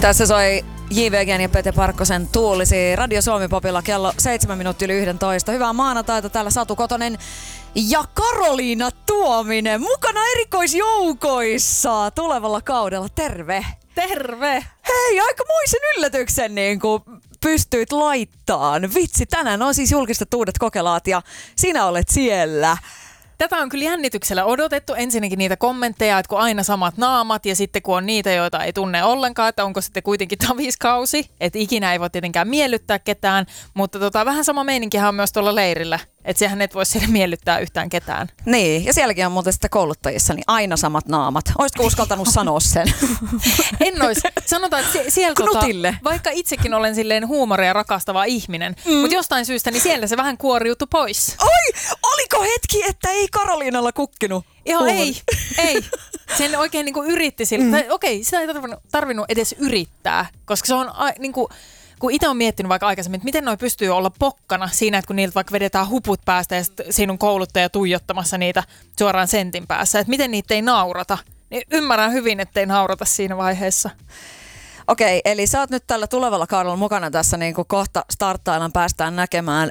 Tässä soi JVG:n ja Pete Parkkosen Tuulisi Radio Suomi-popilla kello 7 minuuttia yli 11. Hyvää maanantaita, täällä Satu Kotonen ja Karoliina Tuominen mukana erikoisjoukoissa tulevalla kaudella. Terve! Terve! Hei, aikamoisen yllätyksen niin kuin pystyit laittaan. Vitsi, tänään on siis julkistettu uudet kokelaat ja sinä olet siellä. Tätä on kyllä jännityksellä odotettu. Ensinnäkin niitä kommentteja, että kun aina samat naamat ja sitten kun on niitä, joita ei tunne ollenkaan, että onko sitten kuitenkin taviskausi, että ikinä ei voi tietenkään miellyttää ketään, mutta vähän sama meininkihän on myös tuolla leirillä, että sehän et voi siellä miellyttää yhtään ketään. Niin, ja sielläkin on muuten sitten kouluttajissa niin aina samat naamat. Olisitko uskaltanut sanoa sen? En ois. Sanotaan, että siellä vaikka itsekin olen silleen huumoria rakastava ihminen, mutta jostain syystä niin siellä se vähän kuoriutui pois. Oi, oliko hetki, että ei Karoliinalla kukkinut? Joo, ei. Sen oikein niinku yritti sillä. Okei, sitä ei tarvinnut edes yrittää, koska se on niinku, kun itse on miettinyt vaikka aikaisemmin, että miten noi pystyy olla pokkana siinä, että kun niiltä vaikka vedetään huput päästä ja siinä on kouluttaja tuijottamassa niitä suoraan sentin päässä, että miten niitä ei naurata. Niin ymmärrän hyvin, ettei naurata siinä vaiheessa. Okei, eli sä oot nyt tällä tulevalla kaudella mukana tässä, niin kuin kohta starttaillaan päästään näkemään.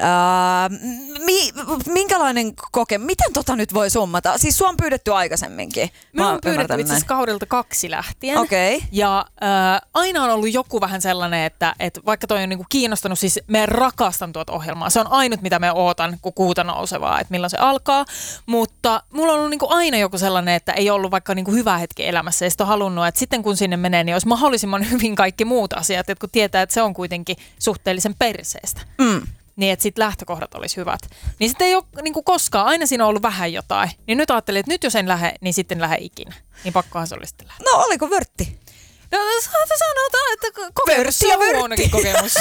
Minkälainen miten nyt voi summata? Siis sua on pyydetty aikaisemminkin. Me on pyydetty itse asiassa kaudelta 2 lähtien. Okei. Ja aina on ollut joku vähän sellainen, että vaikka toi on niinku kiinnostanut, siis me rakastan tuota ohjelmaa. Se on ainut, mitä me ootan, kun kuuta nousevaa, että milloin se alkaa. Mutta mulla on ollut niinku aina joku sellainen, että ei ollut vaikka niinku hyvä hetki elämässä. Ja sit on halunnut, että sitten kun sinne menee, niin olisi mahdollisimman hyvin kaikki muut asiat, että kun tietää, että se on kuitenkin suhteellisen perseestä. Niin, että sitten lähtökohdat olisi hyvät. Niin sitten ei ole niin kuin koskaan, aina siinä on ollut vähän jotain. Niin nyt ajattelin, että nyt jos en lähde, niin sitten lähde ikinä. Niin pakkohan se oli sitten lähteä. No, oliko vörtti? No, sanotaan, että kokemus on huonokin kokemus.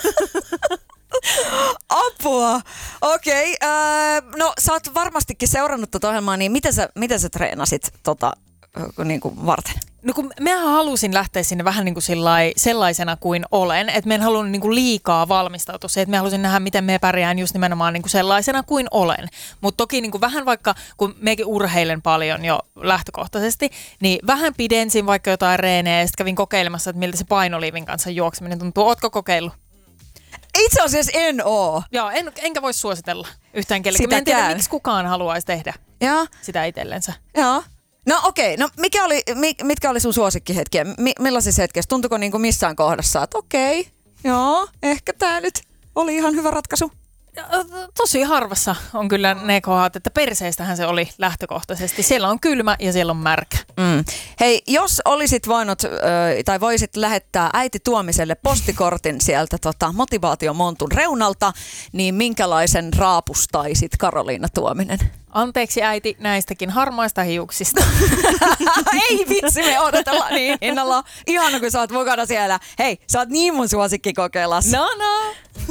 Apua! Okei. No, sä oot varmastikin seurannut tätä ohjelmaa, niin miten sä treenasit niin kuin varten? No kun mehän halusin lähteä sinne vähän niin kuin sellaisena kuin olen, että me en halunnut niin kuin liikaa valmistautua se, että me halusin nähdä, miten me pärjään just nimenomaan niin kuin sellaisena kuin olen. Mutta toki niin kuin vähän vaikka, kun mekin urheilen paljon jo lähtökohtaisesti, niin vähän pidensin vaikka jotain reenejä ja sitten kävin kokeilemassa, että miltä se painoliivin kanssa juokseminen tuntuu. Ootko kokeillut? Itse asiassa en oo. Joo, enkä voi suositella yhtään kellekään. Mä en tiedä, miksi kukaan haluaisi tehdä sitä itsellensä. Joo. No okei, no mitkä oli sun suosikkihetkiä? Millaisissa hetkissä? Tuntuiko niinku missään kohdassa, että okei, joo, ehkä tää nyt oli ihan hyvä ratkaisu? Tosi harvassa on kyllä ne kohdat, että perseistähän se oli lähtökohtaisesti. Siellä on kylmä ja siellä on märkä. Hei, jos olisit voinut tai voisit lähettää äiti Tuomiselle postikortin sieltä motivaatiomontun reunalta, niin minkälaisen raapustaisit Karoliina Tuominen? Anteeksi äiti näistäkin harmaista hiuksista. Ei vitsi, me odotellaan niin hinnalla. Ihana kun sä oot mukana siellä. Hei, sä oot niin mun suosikkikokeilas. No.